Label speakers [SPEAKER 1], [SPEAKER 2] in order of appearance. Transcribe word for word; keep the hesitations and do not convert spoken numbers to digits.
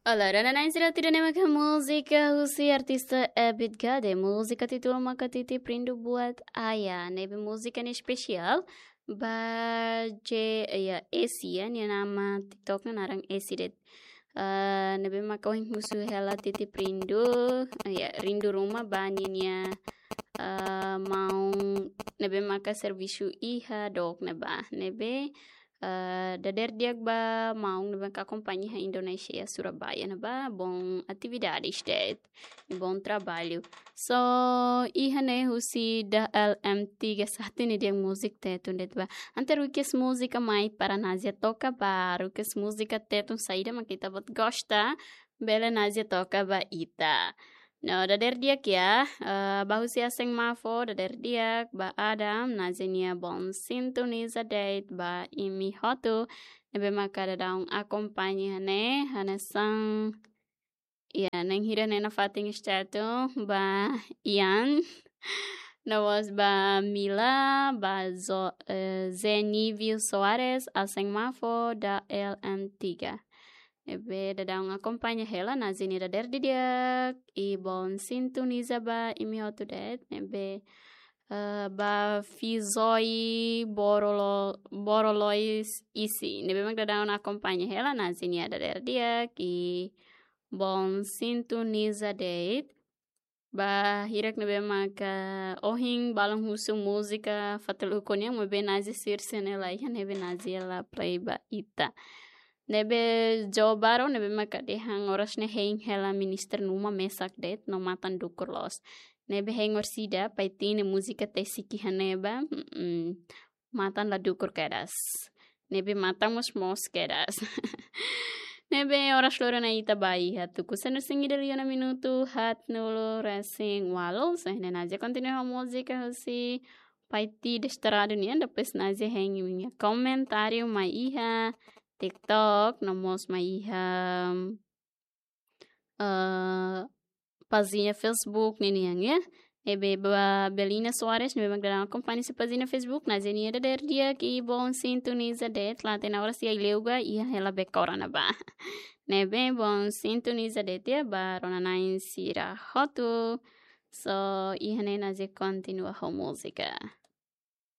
[SPEAKER 1] Allora, non hai tira maka música Husi artista Ebit Gade música título maka titi prindu buat ayah nebe música ni spesial ba je ya Esi ya ni nama TikToknya narang Esi det uh, nebe maka wing musu hela titi prindu ya rindu rumah baninya uh, mau nebe maka servisu iha dok neba nebe Uh, dader diag ba maung na ka companhia Indonesia Surabaya na ba bom atividades det bom trabalho so iha ne husi da L M tiga satu ni diag musik tetun det ba antar ukes música mai para nazia toca ba ukes música tetun saída makita bot gosta bela nazia toca ba ita. No, dader diak ya, uh, bahu si aseng mafo, dader diak, ba Adam, nazenia bon sintoniza date, ba imi hotu, nebe maka dadaung akompanya ne, hana sang, ya, neng hira nena fating statu, ba Ian, na was ba Mila, ba Zo, uh, Zenivio Soares, aseng mafo, da L M tiga. Ebe dadang akompanya hela nazini da der didiak i bon sintoniza ba imi hotu det ebe uh, ba fizoi borolo borolois isi nebe mag dadang akompanya hela nazini da der diak i bon sintoniza det ba hirak nebe mag uh, ohing balang husu musika fatal ukonya mebe nazi sirse nela ya nebe nazi la play ba ita. Nebe Jawa Baru nebe maka dehang oras ne heng hela minister numa mesak det no matan dukur los. Nebe heng orsida paitine musika tesiki haneba mm, matan la dukur kedas. Nebe matan mos mos kedas. Nebe oras loro na ita bayi hatu kusen singi dari yana minutu hat nulo racing walol sehne naja continue ha musika husi paiti destrado ni anda pes naja heng minha comentário mai iha TikTok, nomos maiha uh, pazinha Facebook niniang ya. Ebe ba Belina Soares nebe magdala acompanha se pazinha Facebook na zenia da der dia ki bon sintoniza det la tena ora si leuga ia hela bekora na ba. Nebe bon sintoniza det ya ba rona nain sira hotu. So ihane na ze continua ho música.